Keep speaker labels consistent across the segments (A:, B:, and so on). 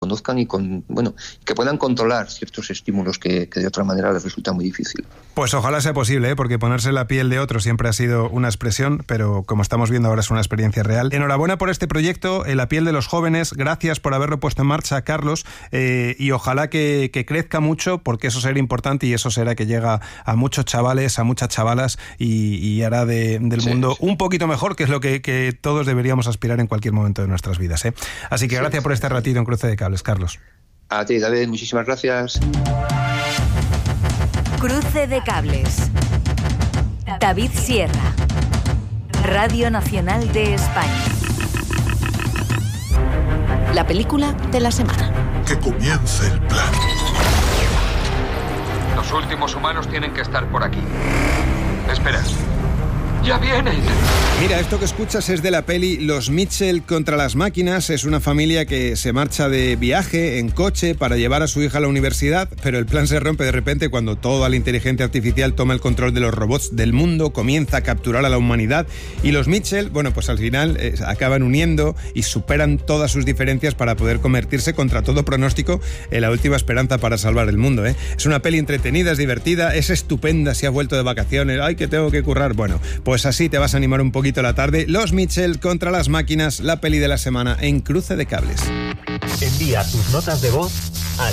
A: conozcan y que puedan controlar ciertos estímulos que de otra manera les resulta muy difícil.
B: Pues ojalá sea posible, porque ponerse la piel de otro siempre ha sido una expresión, pero como estamos viendo ahora es una experiencia real. Enhorabuena por este proyecto, La piel de los jóvenes. Gracias por haberlo puesto en marcha, Carlos, y ojalá que crezca mucho, porque eso será importante y eso será que llega a muchos chavales, a muchas chavalas y hará del mundo un poquito mejor, que es lo que todos deberíamos aspirar en cualquier momento de nuestras vidas, ¿eh? Así que gracias por este ratito en Cruce de Cables, Carlos.
A: A ti, David, muchísimas gracias.
C: Cruce de Cables. David Sierra. Radio Nacional de España. La película de la semana.
D: Que comience el plan.
E: Los últimos humanos tienen que estar por aquí. Espera. ¡Ya vienen!
B: Mira, esto que escuchas es de la peli Los Mitchell contra las máquinas. Es una familia que se marcha de viaje en coche para llevar a su hija a la universidad, pero el plan se rompe de repente cuando toda la inteligencia artificial toma el control de los robots del mundo, comienza a capturar a la humanidad y los Mitchell, pues al final acaban uniendo y superan todas sus diferencias para poder convertirse contra todo pronóstico en la última esperanza para salvar el mundo, ¿eh? Es una peli entretenida, es divertida, es estupenda si has vuelto de vacaciones. ¡Ay, que tengo que currar! Bueno, pues así te vas a animar un poquito la tarde. Los Mitchell contra las máquinas, la peli de la semana en Cruce de Cables.
F: Envía tus notas de voz al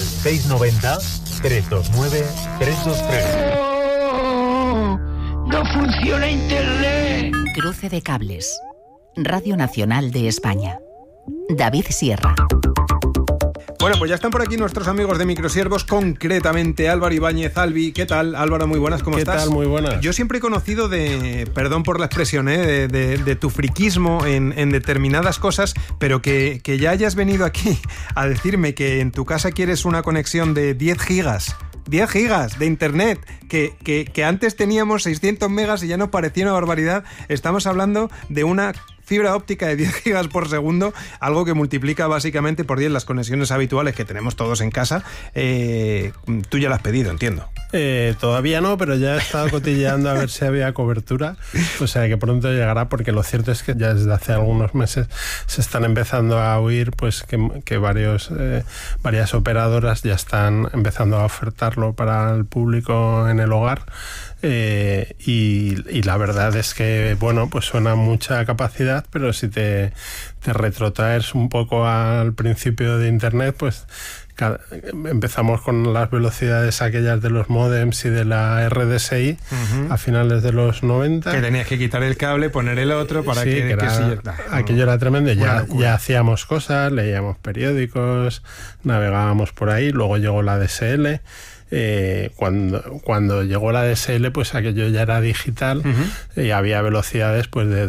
F: 690-329-323.
G: ¡No funciona Internet!
C: Cruce de Cables. Radio Nacional de España. David Sierra.
B: Bueno, pues ya están por aquí nuestros amigos de Microsiervos, concretamente Álvaro Ibáñez. Albi, ¿qué tal? Álvaro, muy buenas, ¿cómo estás?
H: ¿Qué tal? Muy buenas.
B: Yo siempre he conocido perdón por la expresión, de tu friquismo en determinadas cosas, pero que ya hayas venido aquí a decirme que en tu casa quieres una conexión de 10 gigas. 10 gigas de internet, que antes teníamos 600 megas y ya nos parecía una barbaridad. Estamos hablando de una fibra óptica de 10 gigas por segundo, algo que multiplica básicamente por 10 las conexiones habituales que tenemos todos en casa. Tú ya la has pedido, entiendo.
H: Todavía no, pero ya he estado cotilleando a ver si había cobertura, o sea que pronto llegará, porque lo cierto es que ya desde hace algunos meses se están empezando a oír pues que varias operadoras ya están empezando a ofertarlo para el público en el hogar. Y la verdad es que, pues suena mucha capacidad, pero si te retrotraes un poco al principio de Internet, pues empezamos con las velocidades aquellas de los módems y de la RDSI a finales de los 90.
B: Que tenías que quitar el cable, poner el otro para
H: aquello era tremendo. Ya hacíamos cosas, leíamos periódicos, navegábamos por ahí, luego llegó la DSL. Cuando llegó la DSL, pues aquello ya era digital y había velocidades pues de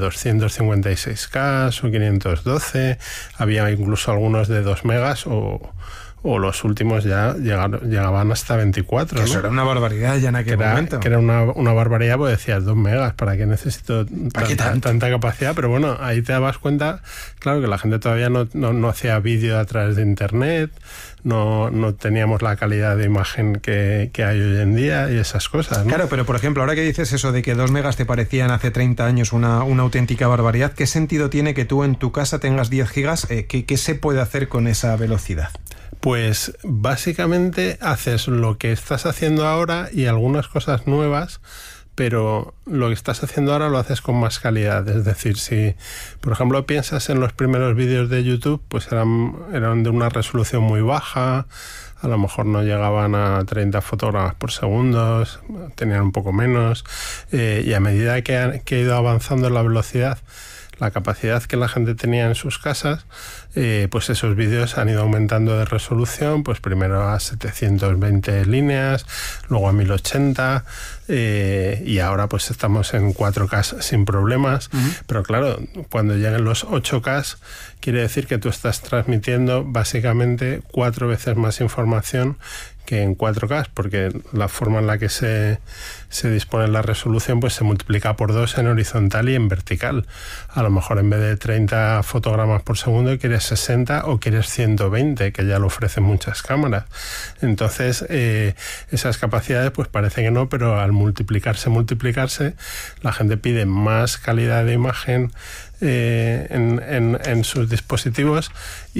H: 256K o 512, había incluso algunos de 2 megas o los últimos ya llegaban hasta 24.
B: Eso, ¿no? Era una barbaridad ya en aquel momento.
H: Que era una barbaridad, pues decías 2 megas, ¿para qué necesito tanta capacidad? Pero bueno, ahí te dabas cuenta, claro, que la gente todavía no hacía vídeo a través de Internet, no teníamos la calidad de imagen que hay hoy en día y esas cosas, ¿no?
B: Claro, pero por ejemplo, ahora que dices eso de que 2 megas te parecían hace 30 años una auténtica barbaridad, ¿qué sentido tiene que tú en tu casa tengas 10 gigas? ¿Qué se puede hacer con esa velocidad?
H: Pues básicamente haces lo que estás haciendo ahora y algunas cosas nuevas, pero lo que estás haciendo ahora lo haces con más calidad. Es decir, si por ejemplo piensas en los primeros vídeos de YouTube, pues eran de una resolución muy baja, a lo mejor no llegaban a 30 fotogramas por segundo, tenían un poco menos, y a medida que ha ido avanzando la velocidad, la capacidad que la gente tenía en sus casas, pues esos vídeos han ido aumentando de resolución, pues primero a 720 líneas, luego a 1080, y ahora pues estamos en 4K sin problemas. Pero claro, cuando lleguen los 8K, quiere decir que tú estás transmitiendo básicamente 4 veces más información que en 4K, porque la forma en la que se dispone la resolución pues se multiplica por 2 en horizontal y en vertical. A lo mejor en vez de 30 fotogramas por segundo quieres 60 o quieres 120, que ya lo ofrecen muchas cámaras. Entonces esas capacidades pues parece que no, pero al multiplicarse, la gente pide más calidad de imagen, en sus dispositivos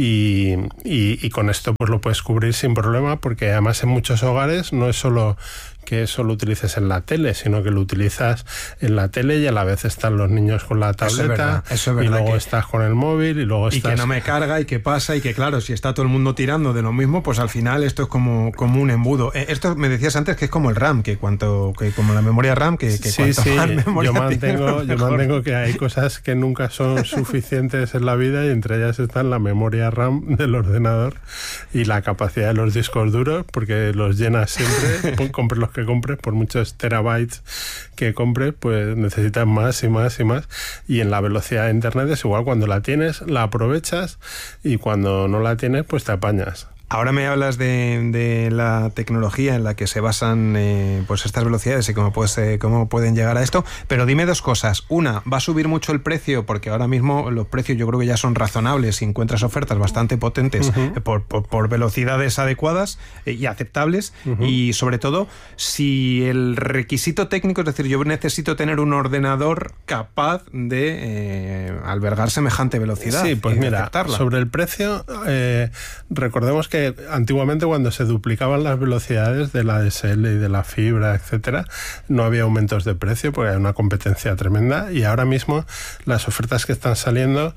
H: y con esto pues lo puedes cubrir sin problema, porque además en muchos hogares no es solo que eso lo utilices en la tele, sino que lo utilizas en la tele y a la vez están los niños con la tableta,
B: eso es verdad,
H: y luego estás con el móvil y luego estás...
B: Y que no me carga y que pasa y que claro, si está todo el mundo tirando de lo mismo, pues al final esto es como un embudo. Esto me decías antes que es como el RAM, que como la memoria RAM, que
H: sí,
B: cuanto
H: sí,
B: más memoria
H: yo mantengo que hay cosas que nunca son suficientes en la vida y entre ellas están la memoria RAM del ordenador y la capacidad de los discos duros, porque los llenas siempre, compres los que compres, por muchos terabytes que compres, pues necesitas más y más y más. Y en la velocidad de internet es igual, cuando la tienes la aprovechas y cuando no la tienes pues te apañas.
B: Ahora me hablas de la tecnología en la que se basan pues estas velocidades y cómo pueden llegar a esto, pero dime dos cosas. Una, ¿va a subir mucho el precio? Porque ahora mismo los precios yo creo que ya son razonables y encuentras ofertas bastante potentes por velocidades adecuadas y aceptables. Y sobre todo, si el requisito técnico, es decir, yo necesito tener un ordenador capaz de albergar semejante velocidad.
H: Sí, pues mira,
B: aceptarla.
H: Sobre el precio, recordemos que antiguamente cuando se duplicaban las velocidades de la DSL y de la fibra, etcétera, no había aumentos de precio porque hay una competencia tremenda, y ahora mismo las ofertas que están saliendo,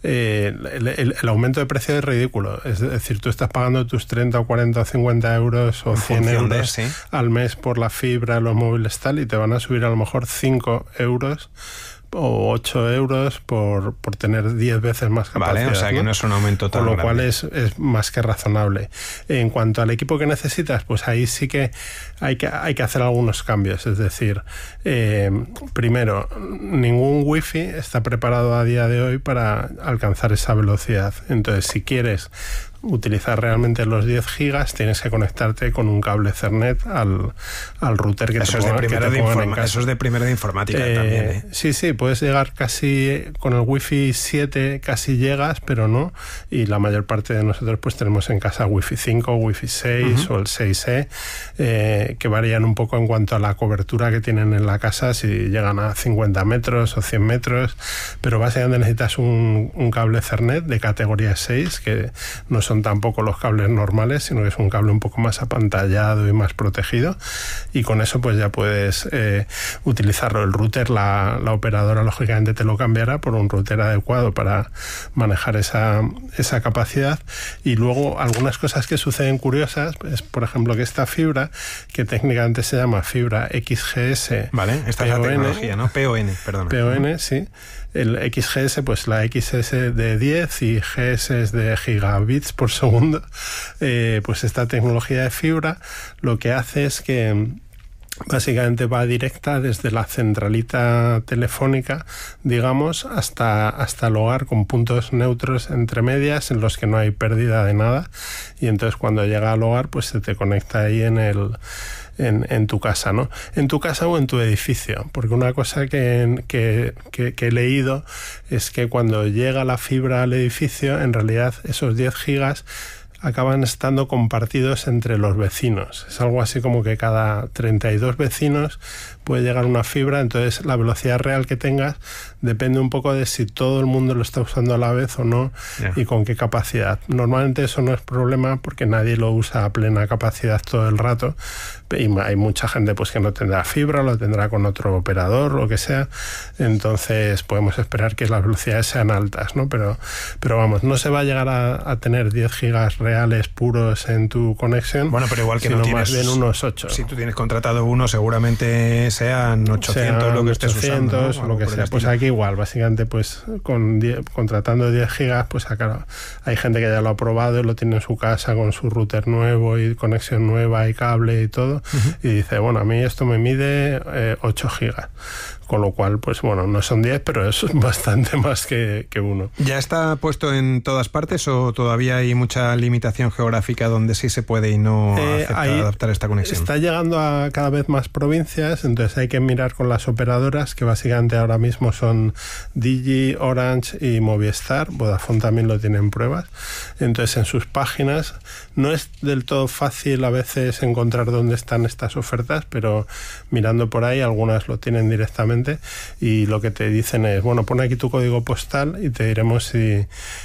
H: el aumento de precio es ridículo. Es decir, tú estás pagando tus 30 o 40 o 50 euros o 100 euros al mes por la fibra, los móviles tal, y te van a subir a lo mejor 5 euros o 8 euros por tener 10 veces más capacidad.
B: Vale, o sea que no es un aumento tan grande.
H: Con lo cual es más que razonable. En cuanto al equipo que necesitas, pues ahí sí que hay que hacer algunos cambios. Es decir, primero, ningún wifi está preparado a día de hoy para alcanzar esa velocidad. Entonces, si quieres utilizar realmente los 10 gigas, tienes que conectarte con un cable Ethernet al router que
B: eso
H: te pongan en casa.
B: Eso es de primera de informática también.
H: Sí, puedes llegar casi con el Wi-Fi 7, casi llegas, pero no. Y la mayor parte de nosotros pues tenemos en casa Wi-Fi 5, Wi-Fi 6 o el 6E, que varían un poco en cuanto a la cobertura que tienen en la casa, si llegan a 50 metros o 100 metros, pero básicamente necesitas un cable Ethernet de categoría 6, que no son tampoco los cables normales, sino que es un cable un poco más apantallado y más protegido, y con eso pues ya puedes utilizarlo. El router, la operadora lógicamente te lo cambiará por un router adecuado para manejar esa capacidad. Y luego algunas cosas que suceden curiosas es, por ejemplo, que esta fibra, que técnicamente se llama fibra XGS,
B: vale, esta es la tecnología, ¿no? PON,
H: sí. El XGS, pues la XS de 10 y GS es de gigabits por segundo. Pues esta tecnología de fibra lo que hace es que básicamente va directa desde la centralita telefónica, digamos, hasta el hogar, con puntos neutros entre medias en los que no hay pérdida de nada, y entonces cuando llega al hogar pues se te conecta ahí en tu casa, ¿no? En tu casa o en tu edificio, porque una cosa que he leído es que cuando llega la fibra al edificio, en realidad esos 10 gigas acaban estando compartidos entre los vecinos. Es algo así como que cada 32 vecinos puede llegar una fibra, entonces la velocidad real que tengas depende un poco de si todo el mundo lo está usando a la vez o no, y con qué capacidad. Normalmente eso no es problema porque nadie lo usa a plena capacidad todo el rato, y hay mucha gente pues que no tendrá fibra, lo tendrá con otro operador, lo que sea, entonces podemos esperar que las velocidades sean altas, ¿no? Pero vamos, no se va a llegar a tener 10 gigas reales puros en tu conexión.
B: Bueno, pero igual que
H: sino
B: no tienes,
H: más bien unos 8.
B: Si tú tienes contratado uno, seguramente sean 800 lo que estés usando, ¿no?
H: O lo que sea. Pues aquí igual, básicamente pues contratando 10 gigas, pues claro, hay gente que ya lo ha probado y lo tiene en su casa con su router nuevo y conexión nueva y cable y todo, y dice, bueno, a mí esto me mide 8 gigas. Con lo cual, pues bueno, no son 10, pero es bastante más que uno.
B: ¿Ya está puesto en todas partes o todavía hay mucha limitación limitación geográfica donde sí se puede y no adaptar esta conexión?
H: Está llegando a cada vez más provincias, entonces hay que mirar con las operadoras, que básicamente ahora mismo son Digi, Orange y Movistar. Vodafone también lo tiene en pruebas. Entonces en sus páginas no es del todo fácil a veces encontrar dónde están estas ofertas, pero mirando por ahí algunas lo tienen directamente y lo que te dicen es, bueno, pon aquí tu código postal y te diremos si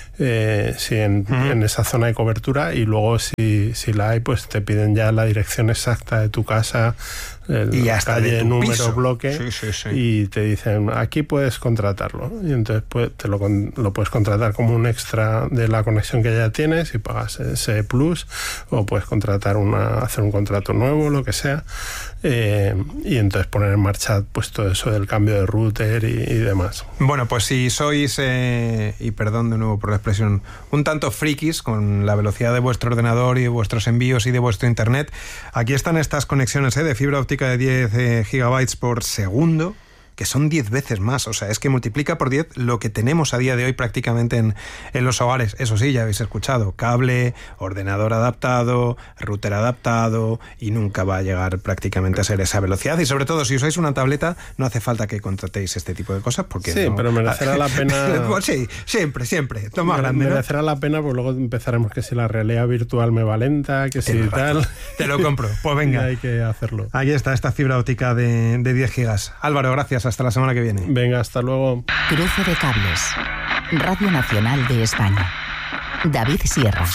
H: en esa zona de cobertura, y luego si la hay, pues te piden ya la dirección exacta de tu casa,
B: y hasta
H: calle, número,
B: piso,
H: bloque, y te dicen, aquí puedes contratarlo, y entonces te lo puedes contratar como un extra de la conexión que ya tienes y pagas ese plus, o puedes hacer un contrato nuevo, lo que sea, y entonces poner en marcha pues todo eso del cambio de router y demás.
B: Bueno, pues si sois, y perdón de nuevo por la expresión, un tanto frikis con la velocidad de vuestro ordenador y de vuestros envíos y de vuestro internet, aquí están estas conexiones de fibra óptica de 10 gigabytes por segundo, que son 10 veces más, o sea, es que multiplica por 10 lo que tenemos a día de hoy prácticamente en los hogares. Eso sí, ya habéis escuchado, cable, ordenador adaptado, router adaptado, y nunca va a llegar prácticamente a ser esa velocidad. Y sobre todo, si usáis una tableta, no hace falta que contratéis este tipo de cosas, porque
H: sí,
B: no...
H: pero merecerá la pena.
B: Pues sí, siempre, más grande,
H: merecerá la pena, pues luego empezaremos que si la realidad virtual me va lenta, que si tal.
B: Te lo compro, pues venga.
H: Hay que hacerlo.
B: Ahí está esta fibra óptica de 10 gigas. Álvaro, gracias. Hasta la semana que viene.
H: Venga, hasta luego.
C: Cruce de cables. Radio Nacional de España. David Sierra.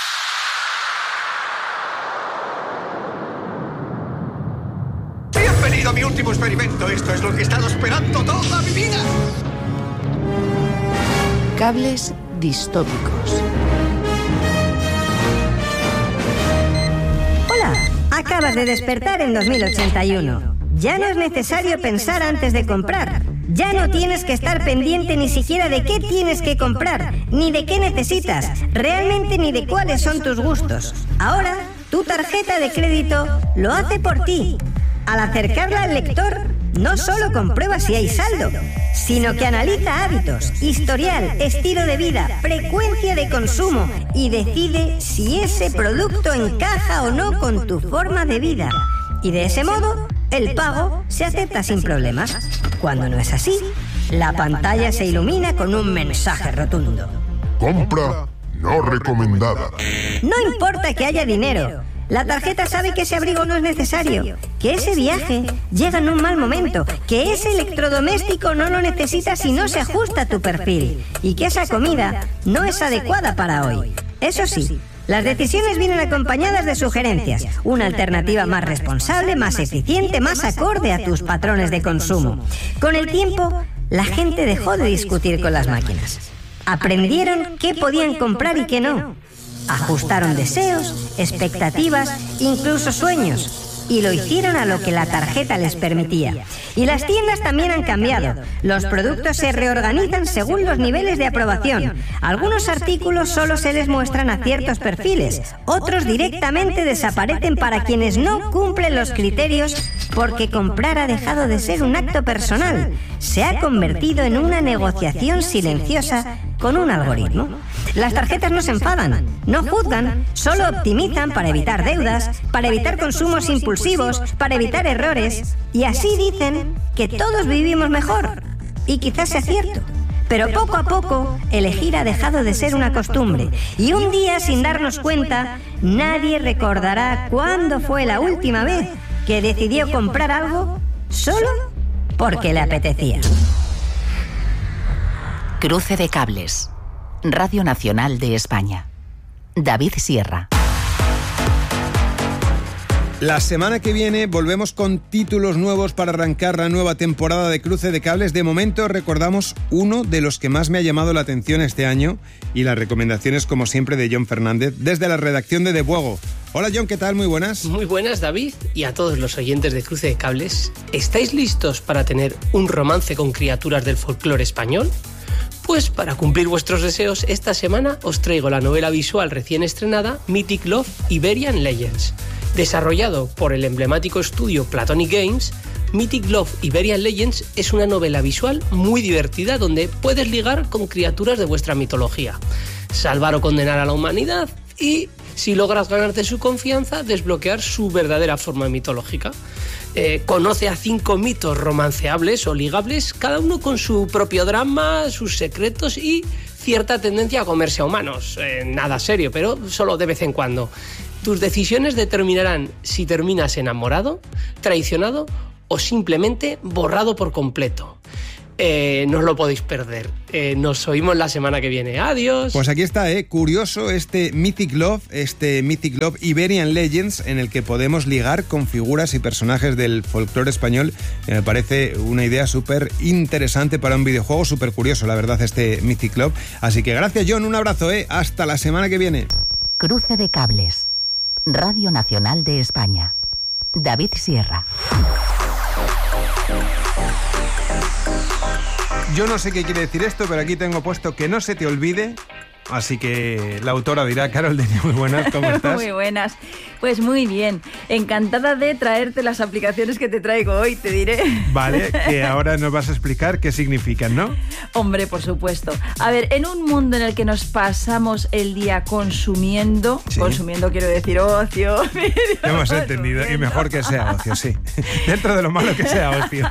I: Bienvenido a mi último experimento. Esto es lo que he estado esperando toda mi vida.
C: Cables distópicos.
J: Hola, acabas de despertar en 2081. Ya no es necesario pensar antes de comprar. Ya no tienes que estar pendiente ni siquiera de qué tienes que comprar, ni de qué necesitas, realmente ni de cuáles son tus gustos. Ahora, tu tarjeta de crédito lo hace por ti. Al acercarla al lector, no solo comprueba si hay saldo, sino que analiza hábitos, historial, estilo de vida, frecuencia de consumo y decide si ese producto encaja o no con tu forma de vida. Y de ese modo, el pago se acepta sin problemas. Cuando no es así, la pantalla se ilumina con un mensaje rotundo.
D: Compra no recomendada.
J: No importa que haya dinero. La tarjeta sabe que ese abrigo no es necesario, que ese viaje llega en un mal momento, que ese electrodoméstico no lo necesitas si no se ajusta a tu perfil, y que esa comida no es adecuada para hoy. Eso sí, las decisiones vienen acompañadas de sugerencias, una alternativa más responsable, más eficiente, más acorde a tus patrones de consumo. Con el tiempo, la gente dejó de discutir con las máquinas. Aprendieron qué podían comprar y qué no. Ajustaron deseos, expectativas, incluso sueños. Y lo hicieron a lo que la tarjeta les permitía. Y las tiendas también han cambiado. Los productos se reorganizan según los niveles de aprobación. Algunos artículos solo se les muestran a ciertos perfiles. Otros directamente desaparecen para quienes no cumplen los criterios, porque comprar ha dejado de ser un acto personal. Se ha convertido en una negociación silenciosa con un algoritmo. Las tarjetas no se enfadan, no juzgan, solo optimizan para evitar deudas, para evitar consumos impulsivos, para evitar errores, y así dicen que todos vivimos mejor. Y quizás sea cierto, pero poco a poco elegir ha dejado de ser una costumbre, y un día, sin darnos cuenta, nadie recordará cuándo fue la última vez que decidió comprar algo solo porque le apetecía.
C: Cruce de cables. Radio Nacional de España. David Sierra.
B: La semana que viene volvemos con títulos nuevos para arrancar la nueva temporada de Cruce de Cables. De momento recordamos uno de los que más me ha llamado la atención este año, y las recomendaciones, como siempre, de John Fernández desde la redacción de De Buego. Hola John, ¿qué tal? Muy buenas.
K: Muy buenas, David, y a todos los oyentes de Cruce de Cables. ¿Estáis listos para tener un romance con criaturas del folclore español? Pues para cumplir vuestros deseos, esta semana os traigo la novela visual recién estrenada Mythic Love Iberian Legends. Desarrollado por el emblemático estudio Platonic Games, Mythic Love Iberian Legends es una novela visual muy divertida donde puedes ligar con criaturas de vuestra mitología, salvar o condenar a la humanidad y, si logras ganarte su confianza, desbloquear su verdadera forma mitológica. Conoce a 5 mitos romanceables o ligables, cada uno con su propio drama, sus secretos y cierta tendencia a comerse a humanos. Nada serio, pero solo de vez en cuando. Tus decisiones determinarán si terminas enamorado, traicionado o simplemente borrado por completo. No os lo podéis perder. Nos oímos la semana que viene. Adiós.
B: Pues aquí está, curioso este Mythic Love Iberian Legends, en el que podemos ligar con figuras y personajes del folclore español. Me parece una idea súper interesante para un videojuego, súper curioso, la verdad, este Mythic Love. Así que gracias, John, un abrazo, hasta la semana que viene.
C: Cruce de cables. Radio Nacional de España. David Sierra.
B: Yo no sé qué quiere decir esto, pero aquí tengo puesto que no se te olvide. Así que la autora dirá. Carol Denia, muy buenas, ¿cómo estás?
L: Muy buenas, pues muy bien. Encantada de traerte las aplicaciones que te traigo hoy, te diré.
B: Vale, que ahora nos vas a explicar qué significan, ¿no?
L: Hombre, por supuesto. A ver, en un mundo en el que nos pasamos el día consumiendo, ¿sí? Consumiendo quiero decir ocio.
B: Hemos entendido, y mejor que sea ocio, sí. Dentro de lo malo que sea ocio.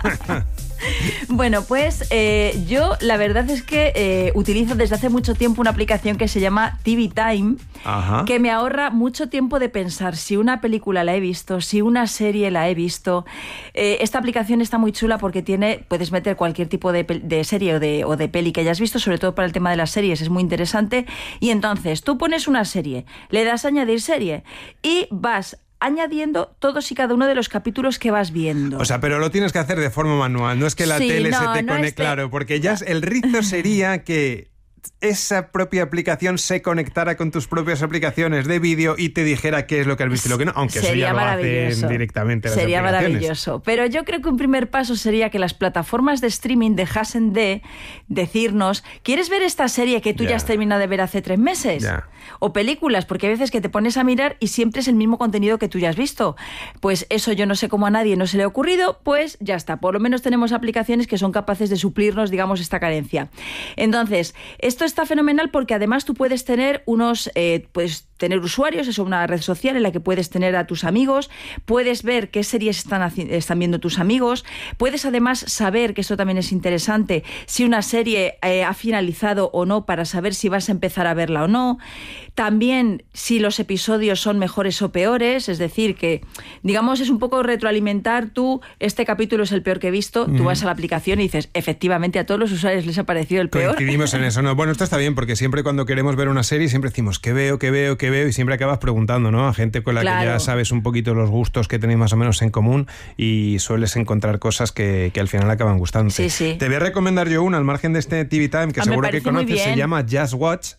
L: Bueno, pues yo la verdad es que utilizo desde hace mucho tiempo una aplicación que se llama TV Time, ajá, que me ahorra mucho tiempo de pensar si una película la he visto, si una serie la he visto. Esta aplicación está muy chula porque puedes meter cualquier tipo de serie o de peli que hayas visto, sobre todo para el tema de las series, es muy interesante. Y entonces tú pones una serie, le das a añadir serie y vas añadiendo todos y cada uno de los capítulos que vas viendo.
B: O sea, pero lo tienes que hacer de forma manual, no es que la tele se te conecte, claro, porque ya el rizo sería que esa propia aplicación se conectara con tus propias aplicaciones de vídeo y te dijera qué es lo que has visto y lo que no, aunque sería eso ya lo hacen directamente las
L: sería
B: aplicaciones.
L: Maravilloso, pero yo creo que un primer paso sería que las plataformas de streaming dejasen de decirnos, ¿quieres ver esta serie que tú ya has terminado de ver hace 3 meses? O películas, porque hay veces que te pones a mirar y siempre es el mismo contenido que tú ya has visto. Pues eso yo no sé cómo a nadie no se le ha ocurrido, pues ya está, por lo menos tenemos aplicaciones que son capaces de suplirnos, digamos, esta carencia. Entonces, esto está fenomenal porque además tú puedes tener puedes tener usuarios, es una red social en la que puedes tener a tus amigos, puedes ver qué series están viendo tus amigos, puedes además saber, que esto también es interesante, si una serie ha finalizado o no para saber si vas a empezar a verla o no. También si los episodios son mejores o peores, es decir, que digamos es un poco retroalimentar este capítulo es el peor que he visto, tú vas a la aplicación y dices, efectivamente a todos los usuarios les ha parecido el peor.
B: Coincidimos en eso, ¿no? Bueno, esto está bien porque siempre cuando queremos ver una serie siempre decimos, ¿qué veo y siempre acabas preguntando, ¿no? A gente con la que ya sabes un poquito los gustos que tenéis más o menos en común y sueles encontrar cosas que al final acaban gustando.
L: Sí, sí.
B: Te voy a recomendar yo una al margen de este TV Time que seguro que conoces, se llama Just Watch.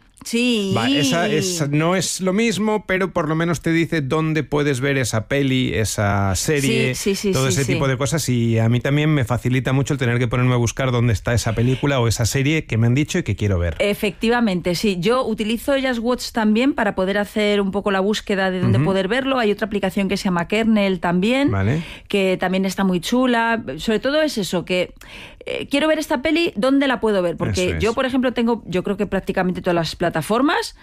L: Sí.
B: Esa no es lo mismo, pero por lo menos te dice dónde puedes ver esa peli, esa serie, todo ese tipo de cosas, y a mí también me facilita mucho el tener que ponerme a buscar dónde está esa película o esa serie que me han dicho y que quiero ver.
L: Efectivamente, sí. Yo utilizo Just Watch también para poder hacer un poco la búsqueda de dónde poder verlo. Hay otra aplicación que se llama Kernel también, que también está muy chula. Sobre todo es eso, que quiero ver esta peli, ¿dónde la puedo ver? Porque yo, por ejemplo, tengo, yo creo que prácticamente todas las plataformas,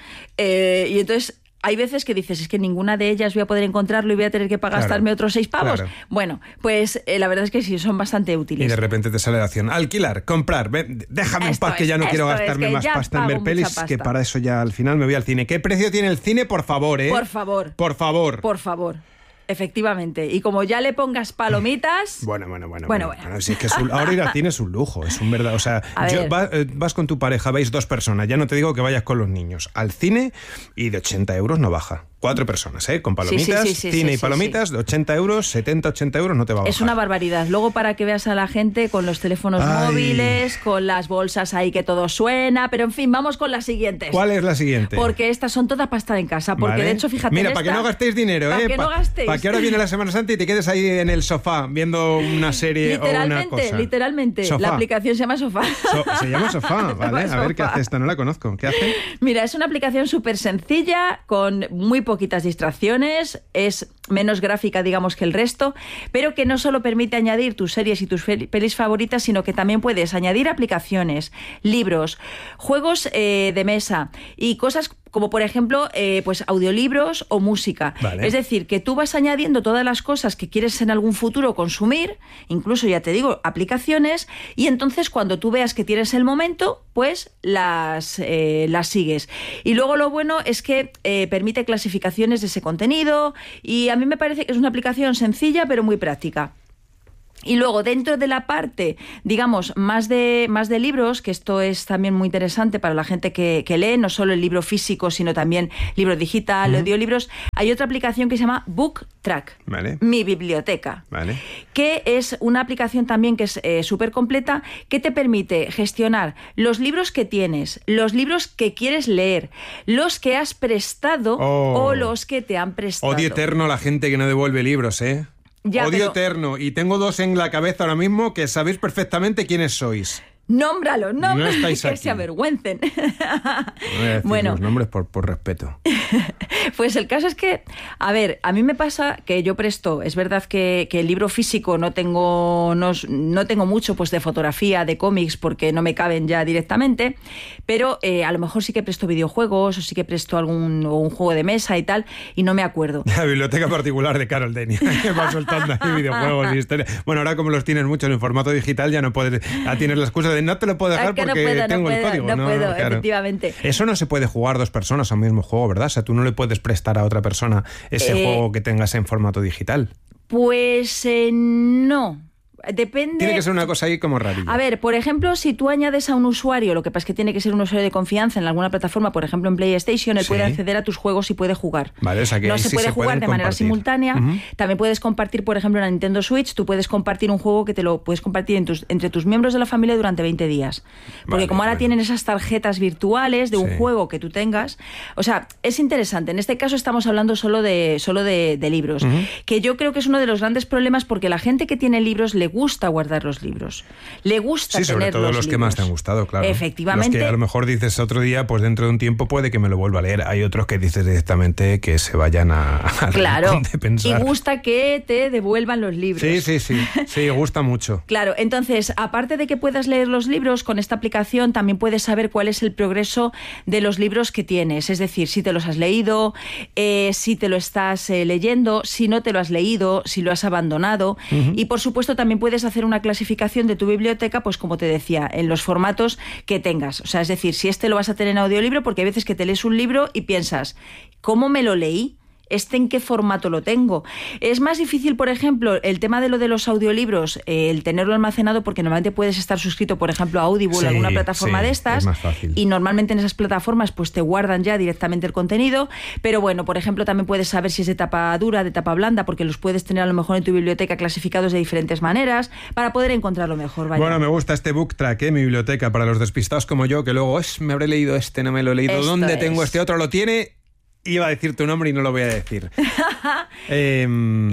L: y entonces hay veces que dices, es que ninguna de ellas voy a poder encontrarlo y voy a tener que gastarme otros 6 pavos. Claro. Bueno, pues la verdad es que sí, son bastante útiles.
B: Y de repente te sale la acción, alquilar, comprar, déjame en paz que ya no quiero gastarme más pasta en ver pelis, que para eso ya al final me voy al cine. ¿Qué precio tiene el cine? Por favor,
L: Por favor.
B: Por favor.
L: Por favor. Efectivamente. Y como ya le pongas palomitas...
B: Bueno. Si es que ahora ir al cine es un lujo, es un verdad. O sea, vas con tu pareja, veis 2 personas, ya no te digo que vayas con los niños. Al cine y de 80 euros no baja. 4 personas, con palomitas, cine y palomitas, de 80 euros, 70, 80 euros no te va a bajar.
L: Es una barbaridad. Luego para que veas a la gente con los teléfonos móviles, con las bolsas ahí que todo suena, pero en fin, vamos con las siguientes.
B: ¿Cuál es la siguiente?
L: Porque estas son todas para estar en casa, porque de hecho, fíjate...
B: Mira, para que no gastéis dinero,
L: Para que no gastéis.
B: Para que ahora viene la Semana Santa y te quedes ahí en el sofá viendo una serie o una cosa.
L: Literalmente,
B: Sofá.
L: La aplicación se llama Sofá.
B: Se llama Sofá, ¿vale? A ver qué hace esta, no la conozco. ¿Qué hace?
L: Mira, es una aplicación súper sencilla, con muy poquitas distracciones. menos gráfica, digamos, que el resto, pero que no solo permite añadir tus series y tus pelis favoritas, sino que también puedes añadir aplicaciones, libros, juegos de mesa y cosas como, por ejemplo, pues audiolibros o música.
B: Vale.
L: Es decir, que tú vas añadiendo todas las cosas que quieres en algún futuro consumir, incluso, ya te digo, aplicaciones, y entonces cuando tú veas que tienes el momento, pues las sigues. Y luego lo bueno es que permite clasificaciones de ese contenido, y a mí me parece que es una aplicación sencilla pero muy práctica. Y luego, dentro de la parte, digamos, más de libros, que esto es también muy interesante para la gente que lee, no solo el libro físico, sino también libro digital, audiolibros, hay otra aplicación que se llama Book Track,
B: vale.
L: Mi biblioteca,
B: vale.
L: que es una aplicación también que es súper completa, que te permite gestionar los libros que tienes, los libros que quieres leer, los que has prestado o los que te han prestado.
B: Odio eterno la gente que no devuelve libros, ¿eh?
L: Ya,
B: Odio eterno. Y tengo dos en la cabeza ahora mismo que sabéis perfectamente quiénes sois.
L: Nómbralo,
B: No estáis
L: que
B: aquí.
L: se avergüencen.
B: No voy a decir
L: Bueno,
B: los nombres por respeto.
L: pues el caso es que, a ver, a mí me pasa que yo presto, es verdad que el libro físico no tengo mucho pues de fotografía, de cómics, porque no me caben ya directamente, pero a lo mejor sí que presto videojuegos o sí que presto un juego de mesa y tal, y no me acuerdo.
B: La biblioteca particular de Carol Denia, que va soltando ahí videojuegos y historias. Bueno, ahora como los tienes muchos en formato digital, ya no puedes, ya tienes la excusa de no te lo puedo dejar porque tengo el código.
L: No puedo,
B: claro.
L: efectivamente.
B: Eso no se puede jugar dos personas a un mismo juego, ¿verdad? O sea, tú no le puedes prestar a otra persona ese juego que tengas en formato digital.
L: Pues no. Depende.
B: Tiene que ser una cosa ahí como rarilla.
L: A ver, por ejemplo, si tú añades a un usuario, lo que pasa es que tiene que ser un usuario de confianza en alguna plataforma, por ejemplo en PlayStation, él puede acceder a tus juegos y puede jugar.
B: Vale, o sea que
L: no se puede jugar de manera simultánea. También puedes compartir, por ejemplo, en la Nintendo Switch, tú puedes compartir un juego que te lo puedes compartir entre tus miembros de la familia durante 20 días. Porque como ahora tienen esas tarjetas virtuales de un juego que tú tengas, o sea, es interesante. En este caso estamos hablando solo de libros, que yo creo que es uno de los grandes problemas, porque la gente que tiene libros le gusta guardar los libros. Le gusta tener
B: sobre todo los que más te han gustado, claro.
L: Efectivamente.
B: Los que a lo mejor dices otro día, pues dentro de un tiempo puede que me lo vuelva a leer. Hay otros que dices directamente que se vayan a
L: claro,
B: de pensar.
L: Y gusta que te devuelvan los libros.
B: Sí, gusta mucho.
L: Claro, entonces, aparte de que puedas leer los libros, con esta aplicación también puedes saber cuál es el progreso de los libros que tienes. Es decir, si te los has leído, si te lo estás leyendo, si no te lo has leído, si lo has abandonado. Y por supuesto también puedes hacer una clasificación de tu biblioteca, pues como te decía, en los formatos que tengas. O sea, es decir, si lo vas a tener en audiolibro, porque hay veces que te lees un libro y piensas, ¿cómo me lo leí? ¿En qué formato lo tengo? Es más difícil, por ejemplo, el tema de lo de los audiolibros, el tenerlo almacenado, porque normalmente puedes estar suscrito, por ejemplo, a Audible, alguna plataforma de estas,
B: es más fácil.
L: Y normalmente en esas plataformas pues te guardan ya directamente el contenido, pero bueno, por ejemplo, también puedes saber si es de tapa dura, de tapa blanda, porque los puedes tener a lo mejor en tu biblioteca clasificados de diferentes maneras, para poder encontrarlo mejor. Vaya.
B: Bueno, me gusta este Book Track, mi biblioteca, para los despistados como yo, que luego me habré leído no me lo he leído. ¿Dónde tengo este otro? Lo tiene... Iba a decir tu nombre y no lo voy a decir. Vale,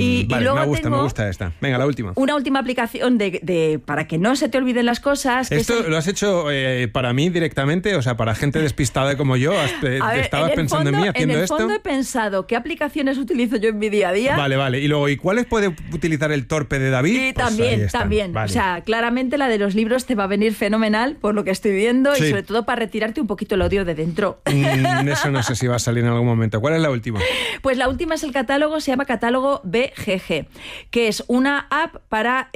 B: me gusta esta. Venga, la última.
L: Una última aplicación para que no se te olviden las cosas.
B: ¿Esto lo has hecho para mí directamente? O sea, para gente despistada como yo. ¿Estabas pensando en mí haciendo esto?
L: En el fondo he pensado, ¿qué aplicaciones utilizo yo en mi día a día?
B: Vale. Y luego, ¿y cuáles puede utilizar el torpe de David?
L: Y también. Vale. O sea, claramente la de los libros te va a venir fenomenal, por lo que estoy viendo, y sobre todo para retirarte un poquito el odio de dentro.
B: Eso no sé si va a salir en algún momento. ¿Cuál es la última?
L: Pues la última es el catálogo, se llama Catálogo BGG, que es una app para,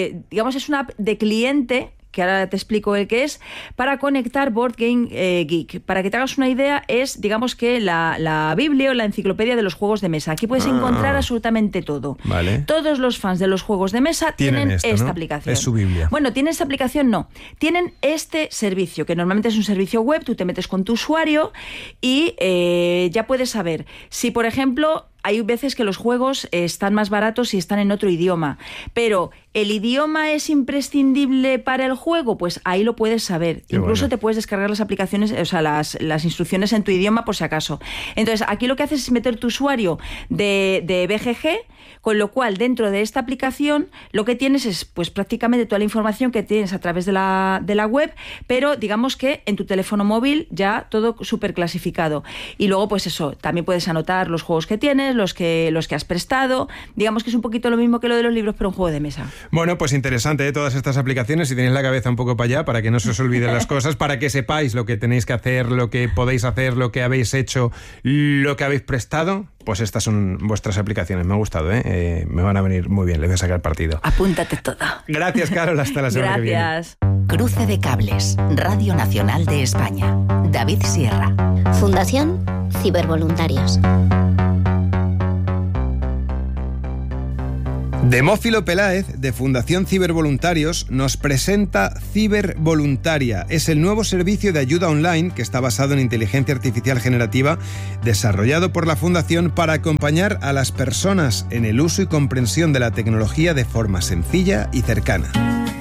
L: es una app de cliente, que ahora te explico el que es, para conectar Board Game Geek. Para que te hagas una idea, es, digamos que la Biblia o la enciclopedia de los juegos de mesa. Aquí puedes encontrar absolutamente todo.
B: Vale.
L: Todos los fans de los juegos de mesa tienen esta aplicación.
B: Es su Biblia.
L: Bueno, tienen esta aplicación, no. Tienen este servicio, que normalmente es un servicio web. Tú te metes con tu usuario y ya puedes saber si, por ejemplo, hay veces que los juegos están más baratos si están en otro idioma, pero ¿el idioma es imprescindible para el juego? Pues ahí lo puedes saber. Incluso te puedes descargar las aplicaciones, o sea, las instrucciones en tu idioma por si acaso. Entonces, aquí lo que haces es meter tu usuario de BGG, con lo cual dentro de esta aplicación lo que tienes es pues prácticamente toda la información que tienes a través de la web, pero digamos que en tu teléfono móvil ya todo súper clasificado. Y luego pues eso, también puedes anotar los juegos que tienes, los que has prestado. Digamos que es un poquito lo mismo que lo de los libros, pero un juego de mesa.
B: Bueno, pues interesante, todas estas aplicaciones, si tenéis la cabeza un poco para allá, para que no se os olviden las cosas, para que sepáis lo que tenéis que hacer, lo que podéis hacer, lo que habéis hecho, lo que habéis prestado. Pues estas son vuestras aplicaciones. Me ha gustado, ¿eh? Me van a venir muy bien, le voy a sacar partido.
L: Apúntate todo.
B: Gracias, Carol. Hasta la semana que viene.
L: Gracias.
C: Cruce de Cables, Radio Nacional de España. David Sierra.
M: Fundación Cibervoluntarios.
B: Demófilo Peláez, de Fundación Cibervoluntarios, nos presenta Cibervoluntaria. Es el nuevo servicio de ayuda online que está basado en inteligencia artificial generativa, desarrollado por la Fundación para acompañar a las personas en el uso y comprensión de la tecnología de forma sencilla y cercana.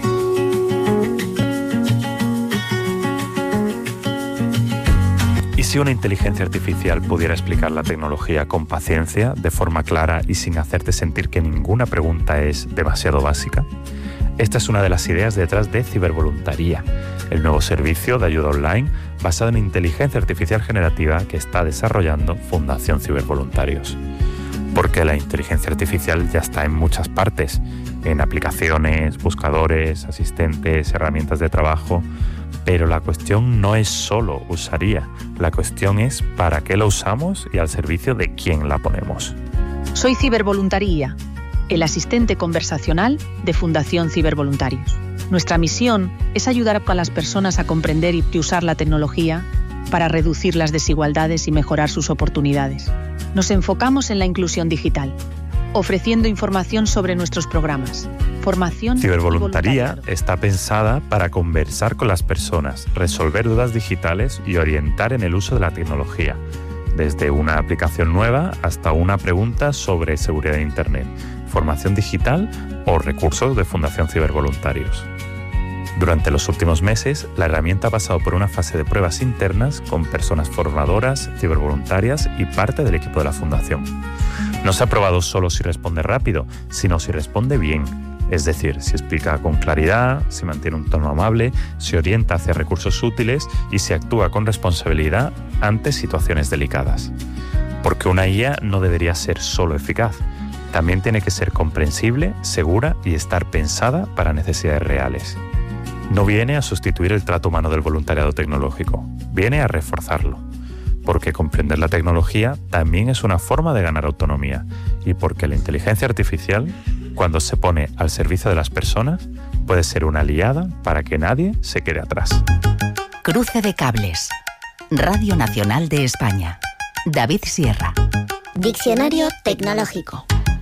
N: ¿Y si una inteligencia artificial pudiera explicar la tecnología con paciencia, de forma clara y sin hacerte sentir que ninguna pregunta es demasiado básica? Esta es una de las ideas detrás de Cibervoluntaria, el nuevo servicio de ayuda online basado en inteligencia artificial generativa que está desarrollando Fundación Cibervoluntarios. Porque la inteligencia artificial ya está en muchas partes, en aplicaciones, buscadores, asistentes, herramientas de trabajo. Pero la cuestión no es solo usar IA, la cuestión es para qué la usamos y al servicio de quién la ponemos.
O: Soy Cibervoluntaria, el asistente conversacional de Fundación Cibervoluntarios. Nuestra misión es ayudar a las personas a comprender y usar la tecnología para reducir las desigualdades y mejorar sus oportunidades. Nos enfocamos en la inclusión digital, ofreciendo información sobre nuestros programas, formación.
N: Cibervoluntaria está pensada para conversar con las personas, resolver dudas digitales y orientar en el uso de la tecnología, desde una aplicación nueva hasta una pregunta sobre seguridad de Internet, formación digital o recursos de Fundación Cibervoluntarios. Durante los últimos meses, la herramienta ha pasado por una fase de pruebas internas con personas formadoras, cibervoluntarias y parte del equipo de la Fundación. No se ha probado solo si responde rápido, sino si responde bien. Es decir, si explica con claridad, si mantiene un tono amable, si orienta hacia recursos útiles y si actúa con responsabilidad ante situaciones delicadas. Porque una IA no debería ser solo eficaz, también tiene que ser comprensible, segura y estar pensada para necesidades reales. No viene a sustituir el trato humano del voluntariado tecnológico, viene a reforzarlo. Porque comprender la tecnología también es una forma de ganar autonomía y porque la inteligencia artificial, cuando se pone al servicio de las personas, puede ser una aliada para que nadie se quede atrás.
C: Cruce de Cables, Radio Nacional de España. David Sierra.
M: Diccionario tecnológico.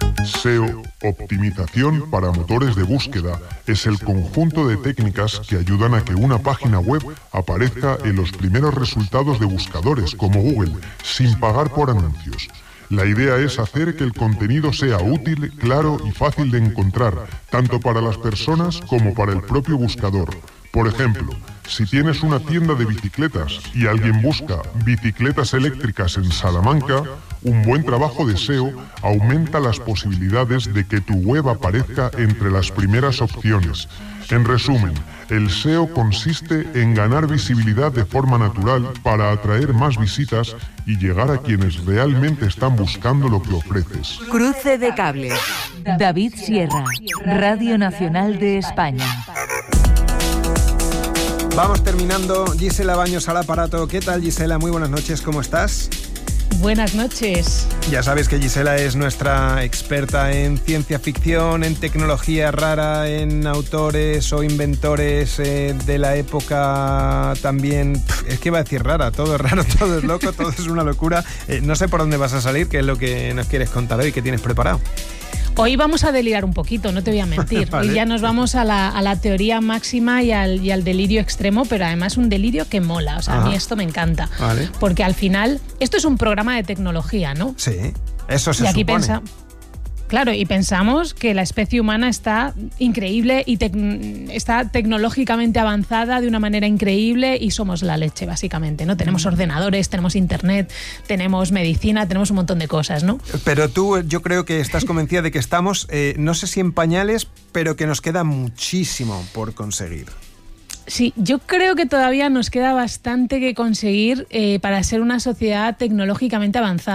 D: SEO, optimización para motores de búsqueda, es el conjunto de técnicas que ayudan a que una página web aparezca en los primeros resultados de buscadores como Google, sin pagar por anuncios. La idea es hacer que el contenido sea útil, claro y fácil de encontrar, tanto para las personas como para el propio buscador. Por ejemplo, si tienes una tienda de bicicletas y alguien busca bicicletas eléctricas en Salamanca, un buen trabajo de SEO aumenta las posibilidades de que tu web aparezca entre las primeras opciones. En resumen, el SEO consiste en ganar visibilidad de forma natural para atraer más visitas y llegar a quienes realmente están buscando lo que ofreces.
P: Cruce de Cables. David Sierra, Radio Nacional de España.
B: Vamos terminando. Gisela Baños al aparato. ¿Qué tal, Gisela? Muy buenas noches, ¿cómo estás?
Q: Buenas noches.
B: Ya sabes que Gisela es nuestra experta en ciencia ficción, en tecnología rara, en autores o inventores de la época también. Es que iba a decir rara, todo es raro, todo es loco, todo es una locura. No sé por dónde vas a salir, qué es lo que nos quieres contar hoy, qué tienes preparado.
Q: Hoy vamos a delirar un poquito, no te voy a mentir. Vale. Hoy ya nos vamos a la teoría máxima y al delirio extremo, pero además un delirio que mola. O sea, a mí esto me encanta. Vale. Porque al final, esto es un programa de tecnología, ¿no?
B: Sí, eso se
Q: y aquí
B: supone.
Q: Claro, y pensamos que la especie humana está increíble y está tecnológicamente avanzada de una manera increíble y somos la leche, básicamente, ¿no? Tenemos ordenadores, tenemos internet, tenemos medicina, tenemos un montón de cosas, ¿no?
B: Pero tú, yo creo que estás convencida de que estamos, no sé si en pañales, pero que nos queda muchísimo por conseguir.
Q: Sí, yo creo que todavía nos queda bastante que conseguir para ser una sociedad tecnológicamente avanzada.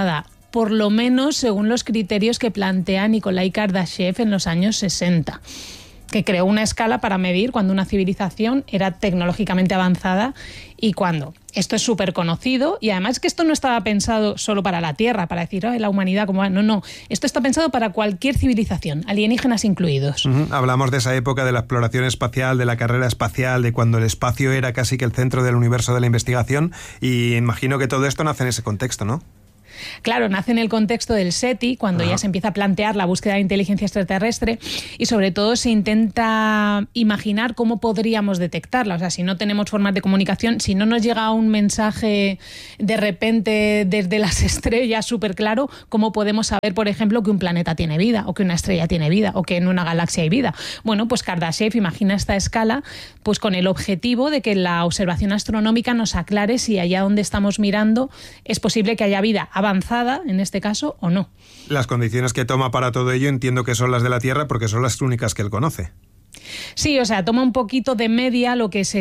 Q: por lo menos según los criterios que plantea Nikolai Kardashev en los años 60. Que creó una escala para medir cuando una civilización era tecnológicamente avanzada y cuándo. Esto es súper conocido y además que esto no estaba pensado solo para la Tierra, para decir, la humanidad como va. No. Esto está pensado para cualquier civilización, alienígenas incluidos.
B: Hablamos de esa época de la exploración espacial, de la carrera espacial, de cuando el espacio era casi que el centro del universo de la investigación, y imagino que todo esto nace en ese contexto, ¿no?
Q: Claro, nace en el contexto del SETI, cuando ya se empieza a plantear la búsqueda de inteligencia extraterrestre y sobre todo se intenta imaginar cómo podríamos detectarla. O sea, si no tenemos formas de comunicación, si no nos llega un mensaje de repente desde las estrellas súper claro, ¿cómo podemos saber, por ejemplo, que un planeta tiene vida o que una estrella tiene vida o que en una galaxia hay vida? Bueno, pues Kardashev imagina esta escala pues con el objetivo de que la observación astronómica nos aclare si allá donde estamos mirando es posible que haya vida avanzada, en este caso, o no.
B: Las condiciones que toma para todo ello entiendo que son las de la Tierra porque son las únicas que él conoce.
Q: Sí, o sea, toma un poquito de media lo que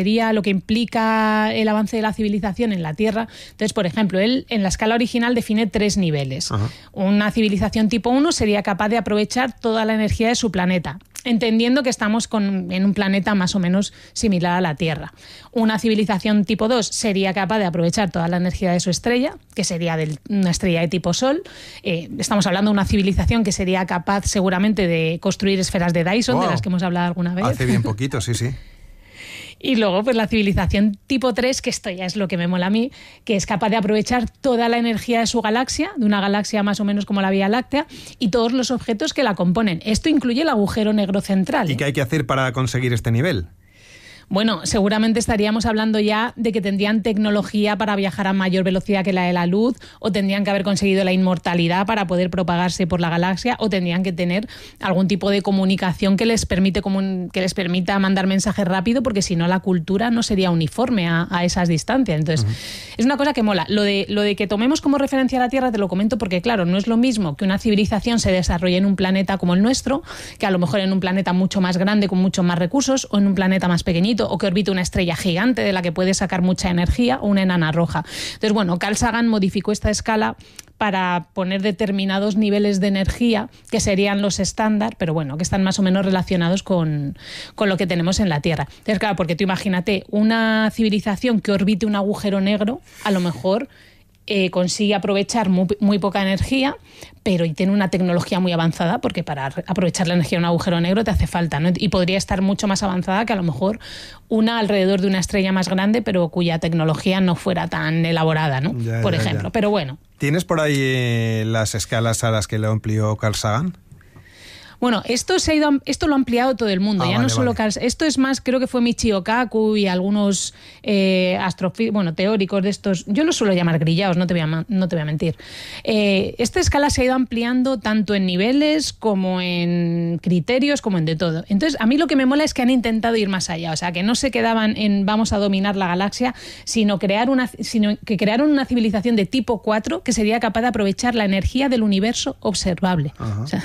Q: implica el avance de la civilización en la Tierra. Entonces, por ejemplo, él en la escala original define 3 niveles. Ajá. Una civilización tipo 1 sería capaz de aprovechar toda la energía de su planeta, entendiendo que estamos en un planeta más o menos similar a la Tierra. Una civilización tipo 2 sería capaz de aprovechar toda la energía de su estrella, que sería una estrella de tipo Sol. Estamos hablando de una civilización que sería capaz seguramente de construir esferas de Dyson, de las que hemos hablado alguna vez.
B: Hace bien poquito, sí.
Q: Y luego, pues la civilización tipo 3, que esto ya es lo que me mola a mí, que es capaz de aprovechar toda la energía de su galaxia, de una galaxia más o menos como la Vía Láctea, y todos los objetos que la componen. Esto incluye el agujero negro central.
B: ¿Y qué hay que hacer para conseguir este nivel?
Q: Bueno, seguramente estaríamos hablando ya de que tendrían tecnología para viajar a mayor velocidad que la de la luz, o tendrían que haber conseguido la inmortalidad para poder propagarse por la galaxia, o tendrían que tener algún tipo de comunicación que les permita mandar mensajes rápido, porque si no la cultura no sería uniforme a esas distancias. Entonces, es una cosa que mola. Lo de que tomemos como referencia a la Tierra te lo comento porque, claro, no es lo mismo que una civilización se desarrolle en un planeta como el nuestro, que a lo mejor en un planeta mucho más grande, con muchos más recursos, o en un planeta más pequeñito, o que orbite una estrella gigante de la que puede sacar mucha energía, o una enana roja. Entonces, bueno, Carl Sagan modificó esta escala para poner determinados niveles de energía que serían los estándar, pero bueno, que están más o menos relacionados con lo que tenemos en la Tierra. Entonces, claro, porque tú imagínate, una civilización que orbite un agujero negro, a lo mejor consigue aprovechar muy poca energía, pero y tiene una tecnología muy avanzada, porque para aprovechar la energía de un agujero negro te hace falta, ¿no? Y podría estar mucho más avanzada que a lo mejor una alrededor de una estrella más grande, pero cuya tecnología no fuera tan elaborada, ¿no? Por ejemplo. Pero bueno.
B: ¿Tienes por ahí las escalas a las que lo amplió Carl Sagan?
Q: Bueno, esto lo ha ampliado todo el mundo, solo Carl. Esto es más, creo que fue Michio Kaku y algunos teóricos de estos. Yo los suelo llamar grillaos, no te voy a mentir. Esta escala se ha ido ampliando tanto en niveles como en criterios, como en de todo. Entonces, a mí lo que me mola es que han intentado ir más allá, o sea, que no se quedaban en vamos a dominar la galaxia, sino que crearon una civilización de tipo 4 que sería capaz de aprovechar la energía del universo observable. O sea,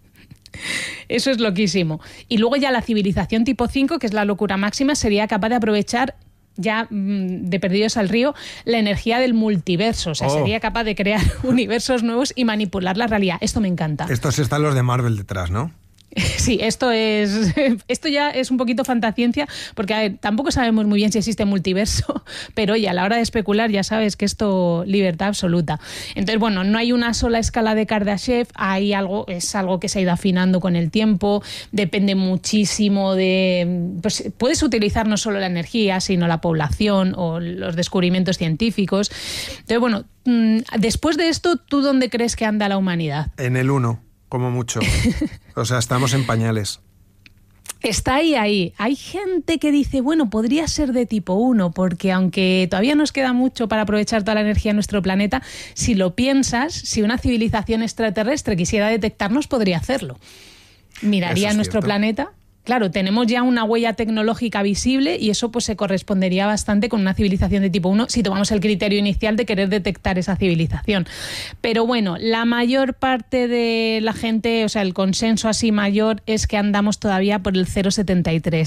Q: eso es loquísimo. Y luego ya la civilización tipo 5, que es la locura máxima, sería capaz de aprovechar ya de perdidos al río la energía del multiverso. O sea, sería capaz de crear universos nuevos y manipular la realidad. Esto me encanta.
B: Estos están los de Marvel detrás, ¿no?
Q: Sí, esto ya es un poquito fantasciencia, porque tampoco sabemos muy bien si existe multiverso, pero oye, a la hora de especular ya sabes que esto libertad absoluta. Entonces, bueno, no hay una sola escala de Kardashev, es algo que se ha ido afinando con el tiempo, depende muchísimo pues puedes utilizar no solo la energía, sino la población o los descubrimientos científicos. Entonces, bueno, después de esto, ¿tú dónde crees que anda la humanidad?
B: En el 1. Como mucho. O sea, estamos en pañales.
Q: Está ahí. Hay gente que dice, bueno, podría ser de tipo 1, porque aunque todavía nos queda mucho para aprovechar toda la energía de nuestro planeta, si lo piensas, si una civilización extraterrestre quisiera detectarnos, podría hacerlo. Miraría nuestro planeta. Claro, tenemos ya una huella tecnológica visible y eso pues se correspondería bastante con una civilización de tipo 1 si tomamos el criterio inicial de querer detectar esa civilización. Pero bueno, la mayor parte de la gente, o sea, el consenso así mayor es que andamos todavía por el 0,73.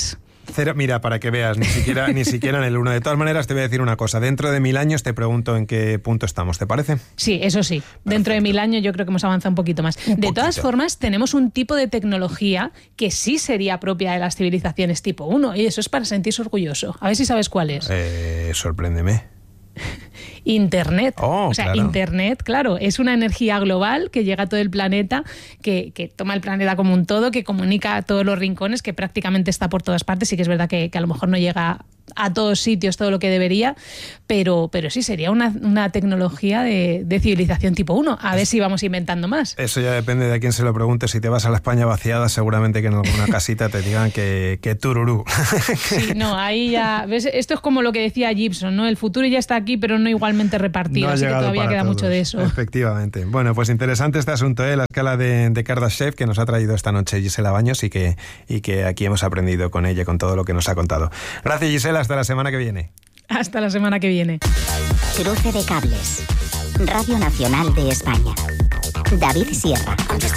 B: Cero, mira, para que veas, ni siquiera en el 1. De todas maneras, te voy a decir una cosa. Dentro de 1000 años te pregunto en qué punto estamos, ¿te parece?
Q: Sí, eso sí. Dentro de 1000 años yo creo que hemos avanzado un poquito más. De todas formas, tenemos un tipo de tecnología que sí sería propia de las civilizaciones tipo 1, y eso es para sentirse orgulloso. A ver si sabes cuál es.
B: Sorpréndeme.
Q: Internet.
B: Oh,
Q: o sea,
B: claro.
Q: Internet, claro, es una energía global que llega a todo el planeta, que toma el planeta como un todo, que comunica a todos los rincones, que prácticamente está por todas partes. Sí que es verdad que a lo mejor no llega a todos sitios todo lo que debería, pero sí sería una tecnología de civilización tipo 1. A ver si vamos inventando más.
B: Eso ya depende de a quién se lo pregunte. Si te vas a la España vaciada, seguramente que en alguna casita te digan que tururú.
Q: Sí, no, ahí ya... ¿ves? Esto es como lo que decía Gibson, ¿no? El futuro ya está aquí, pero no igualmente repartido,
B: No
Q: así que todavía queda mucho de eso.
B: Efectivamente. Bueno, pues interesante este asunto, la escala de Kardashev que nos ha traído esta noche Gisela Baños y que aquí hemos aprendido con ella, con todo lo que nos ha contado. Gracias, Gisela. Hasta la semana que viene.
Q: Hasta la semana que viene.
M: Cruce de cables. Radio Nacional de España. David Sierra.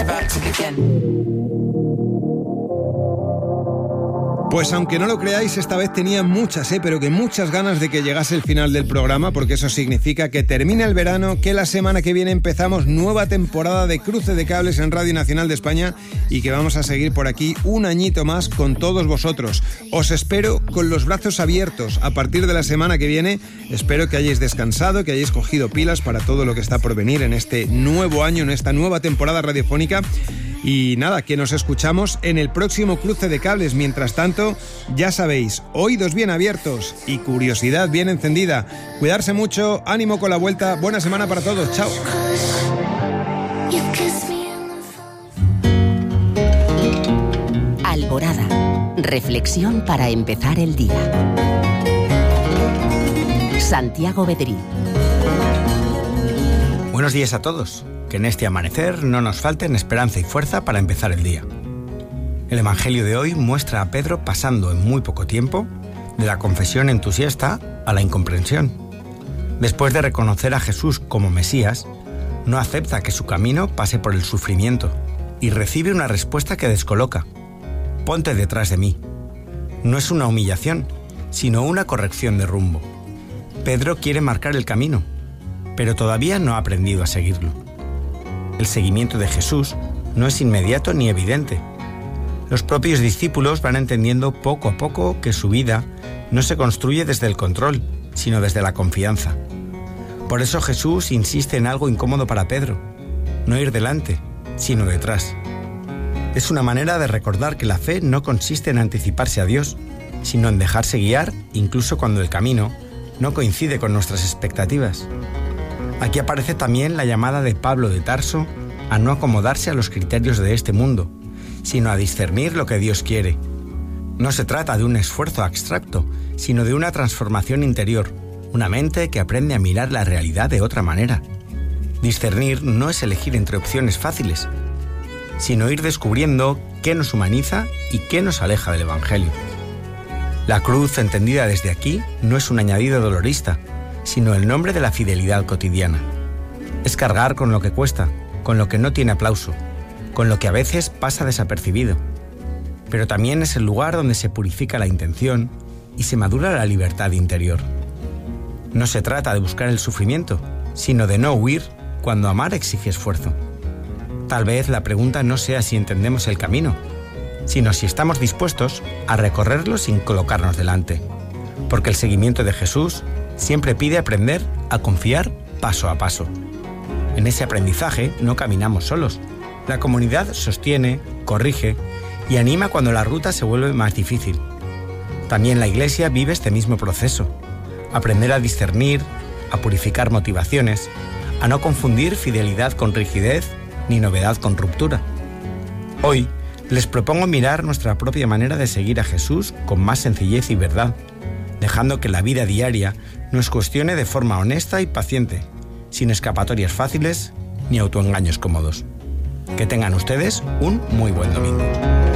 B: Pues aunque no lo creáis, esta vez tenía muchas, pero que muchas ganas de que llegase el final del programa, porque eso significa que termina el verano, que la semana que viene empezamos nueva temporada de Cruce de Cables en Radio Nacional de España y que vamos a seguir por aquí un añito más con todos vosotros. Os espero con los brazos abiertos. A partir de la semana que viene, espero que hayáis descansado, que hayáis cogido pilas para todo lo que está por venir en este nuevo año, en esta nueva temporada radiofónica. Y nada, que nos escuchamos en el próximo Cruce de Cables. Mientras tanto, ya sabéis, oídos bien abiertos y curiosidad bien encendida. Cuidarse mucho, ánimo con la vuelta, buena semana para todos, chao.
C: Alborada, reflexión para empezar el día. Santiago Bedrí.
R: Buenos días a todos. Que en este amanecer no nos falten esperanza y fuerza para empezar el día. El Evangelio de hoy muestra a Pedro pasando en muy poco tiempo de la confesión entusiasta a la incomprensión. Después de reconocer a Jesús como Mesías, no acepta que su camino pase por el sufrimiento y recibe una respuesta que descoloca. Ponte detrás de mí. No es una humillación, sino una corrección de rumbo. Pedro quiere marcar el camino, pero todavía no ha aprendido a seguirlo. El seguimiento de Jesús no es inmediato ni evidente. Los propios discípulos van entendiendo poco a poco que su vida no se construye desde el control, sino desde la confianza. Por eso Jesús insiste en algo incómodo para Pedro: no ir delante, sino detrás. Es una manera de recordar que la fe no consiste en anticiparse a Dios, sino en dejarse guiar incluso cuando el camino no coincide con nuestras expectativas. Aquí aparece también la llamada de Pablo de Tarso a no acomodarse a los criterios de este mundo, sino a discernir lo que Dios quiere. No se trata de un esfuerzo abstracto, sino de una transformación interior, una mente que aprende a mirar la realidad de otra manera. Discernir no es elegir entre opciones fáciles, sino ir descubriendo qué nos humaniza y qué nos aleja del Evangelio. La cruz, entendida desde aquí, no es un añadido dolorista, sino el nombre de la fidelidad cotidiana. Es cargar con lo que cuesta, con lo que no tiene aplauso, con lo que a veces pasa desapercibido. Pero también es el lugar donde se purifica la intención y se madura la libertad interior. No se trata de buscar el sufrimiento, sino de no huir cuando amar exige esfuerzo. Tal vez la pregunta no sea si entendemos el camino, sino si estamos dispuestos a recorrerlo sin colocarnos delante. Porque el seguimiento de Jesús siempre pide aprender a confiar paso a paso. En ese aprendizaje no caminamos solos. La comunidad sostiene, corrige y anima cuando la ruta se vuelve más difícil. También la Iglesia vive este mismo proceso. Aprender a discernir, a purificar motivaciones, a no confundir fidelidad con rigidez ni novedad con ruptura. Hoy les propongo mirar nuestra propia manera de seguir a Jesús con más sencillez y verdad, dejando que la vida diaria nos cuestione de forma honesta y paciente, sin escapatorias fáciles ni autoengaños cómodos. Que tengan ustedes un muy buen domingo.